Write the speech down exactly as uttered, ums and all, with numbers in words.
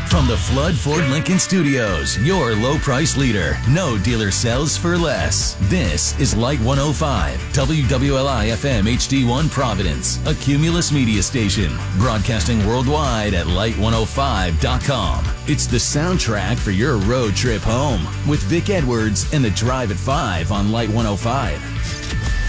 From the Flood Ford Lincoln Studios, your low price leader. No dealer sells for less. This is Light one oh five, W W L I F M H D one Providence, a Cumulus media station, broadcasting worldwide at light one oh five dot com. It's the soundtrack for your road trip home with Vic Edwards and the Drive at five on Light one oh five.